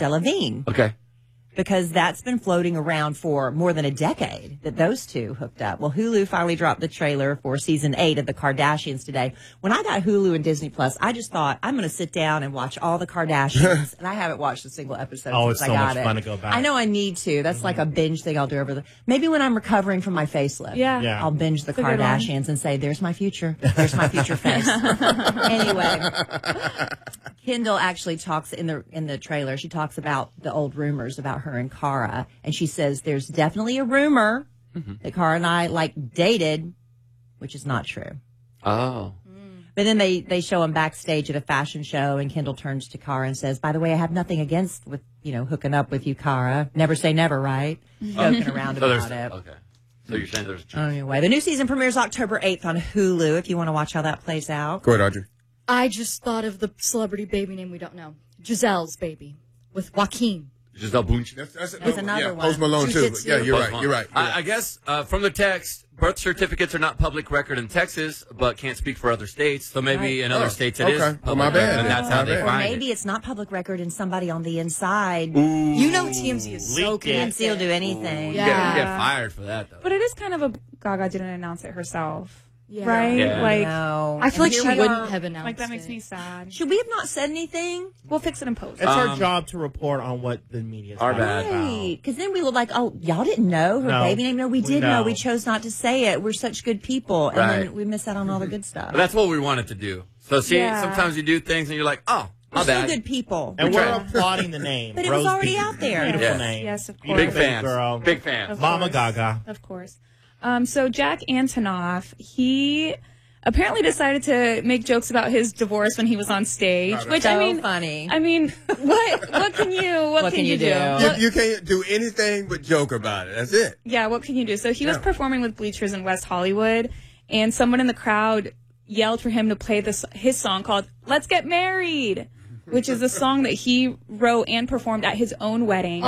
Delevingne. Okay. Because that's been floating around for more than a decade that those two hooked up. Well, Hulu finally dropped the trailer for season 8 of The Kardashians today. When I got Hulu and Disney Plus, I just thought I'm going to sit down and watch all the Kardashians. And I haven't watched a single episode since I got it. It's so much fun to go back. I know I need to. That's like a binge thing I'll do maybe when I'm recovering from my facelift. Yeah. I'll binge the Kardashians and say, there's my future. There's my future face. Anyway, Kendall actually talks in the trailer. She talks about the old rumors about her and Cara, and she says there's definitely a rumor that Cara and I dated, which is not true. Oh. But then they show him backstage at a fashion show, and Kendall turns to Cara and says, "By the way, I have nothing against hooking up with you, Cara. Never say never, right?" Joking around about it. Okay. So you're saying there's a chance. Anyway, the new season premieres October 8th on Hulu. If you want to watch how that plays out. Go ahead, Audrey. I just thought of the celebrity baby name we don't know. Giselle's baby with Joaquin. Giselle Bundchen. That's another one. Post Malone, too. Jiu-jitsu. Yeah, you're right. You're right. I guess from the text, birth certificates are not public record in Texas, but can't speak for other states. So maybe in other states it is. Okay. Public My bad. record, and that's how they Or find maybe it's not public record and somebody on the inside. You know TMZ is so Leaked it. connected. TMZ will do anything. Yeah. Get fired for that, though. But it is kind of a Gaga didn't announce it herself. Yeah. Right? Yeah. Like, No. I feel like And she here we wouldn't are. have announced like that makes it. me sad. Should we have not said anything? We'll fix it in post. It's our job to report on what the media is Our talking bad. about. Right. Because then we were like, oh, y'all didn't know her No. baby name? No, we did know. know. We chose not to say it. We're such good people. And Right. then we miss out on all the good stuff. But that's what we wanted to do. So see, Yeah. sometimes you do things and you're like, oh, We're my so bad. good people. And We we're tried. applauding the name. But it was Rose already Beach. out there. Beautiful Yes. name. Yes, of You're course. a Big big fans. girl. Big fans. Of Mama course. Gaga. Of course. So Jack Antonoff, he apparently decided to make jokes about his divorce when he was on stage, which So I mean, funny. I mean, what can you do? You can't do anything but joke about it. That's it. Yeah, what can you do? So he was performing with Bleachers in West Hollywood, and someone in the crowd yelled for him to play his song called "Let's Get Married," which is a song that he wrote and performed at his own wedding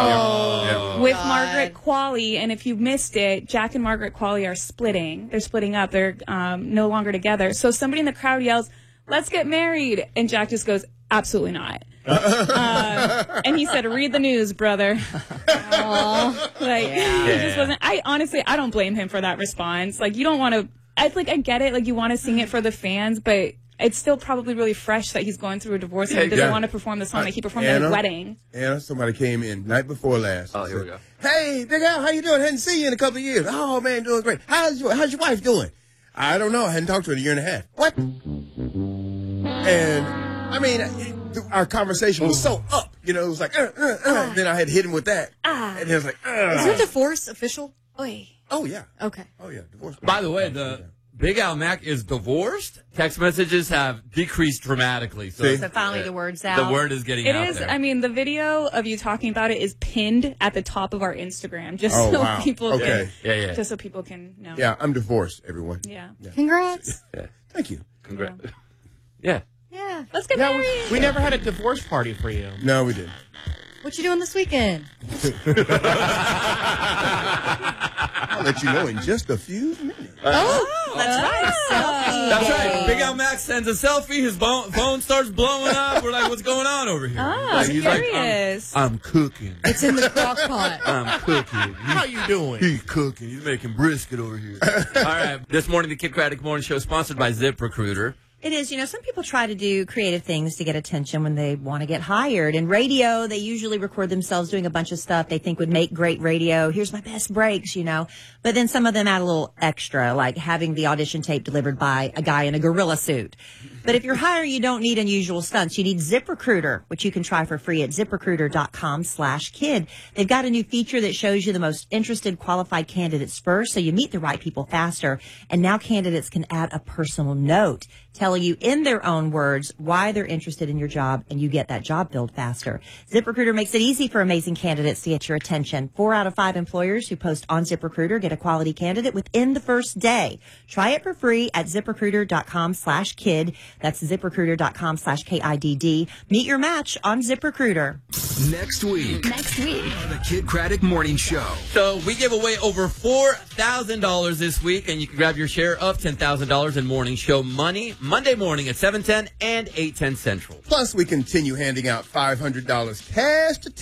with Margaret Qualley. And if you missed it, Jack and Margaret Qualley are splitting. They're splitting up. They're no longer together. So somebody in the crowd yells, "Let's get married," and Jack just goes, "Absolutely not." And he said, "Read the news, brother." He just wasn't. I don't blame him for that response. Like, you don't want to. I get it. Like, you want to sing it for the fans, but it's still probably really fresh that he's going through a divorce and he doesn't want to perform the song that he performed at his wedding. Anna, somebody came in night before last. Oh, here we go. Hey, Big Al, how you doing? Hadn't seen you in a couple of years. Oh, man, doing great. How's your wife doing? I don't know. I hadn't talked to her in a year and a half. What? And, I mean, our conversation was so up. You know, it was like, Then I had hit him with that. And it was like, Is her divorce official? Oy. Oh, yeah. Okay. Oh, yeah. Divorce. By the way, the Big Al Mac is divorced. Text messages have decreased dramatically. So finally the word's out. The word is getting It out is. there. I mean, the video of you talking about it is pinned at the top of our Instagram, just Oh, so wow. people Okay. can, just so people can know. Yeah, I'm divorced, everyone. Yeah. Congrats. Thank you. Congrats. Yeah. Yeah. Let's get Yeah, married. we never had a divorce party for you. No, we didn't. What you doing this weekend? I'll let you know in just a few minutes. That's right. Selfie That's day. right. Big Al Max sends a selfie. His phone starts blowing up. We're like, what's going on over here? I'm he's curious. I'm cooking. It's in the crock pot. I'm cooking. How you doing? He's cooking. He's making brisket over here. All right. This morning, the Kid Craddock Morning Show is sponsored by ZipRecruiter. It is. Some people try to do creative things to get attention when they want to get hired. In radio, they usually record themselves doing a bunch of stuff they think would make great radio. Here's my best breaks, But then some of them add a little extra, like having the audition tape delivered by a guy in a gorilla suit. But if you're hiring, you don't need unusual stunts. You need ZipRecruiter, which you can try for free at ZipRecruiter.com/kid. They've got a new feature that shows you the most interested qualified candidates first, so you meet the right people faster. And now candidates can add a personal note telling you in their own words why they're interested in your job, and you get that job filled faster. ZipRecruiter makes it easy for amazing candidates to get your attention. 4 out of 5 employers who post on ZipRecruiter get a quality candidate within the first day. Try it for free at ZipRecruiter.com/kid. That's ZipRecruiter.com/KIDD. Meet your match on ZipRecruiter. Next week on the Kid Craddock Morning Show. So we give away over $4,000 this week, and you can grab your share of $10,000 in morning show money Monday morning at 7:10 and 8:10 Central. Plus, we continue handing out $500 cash to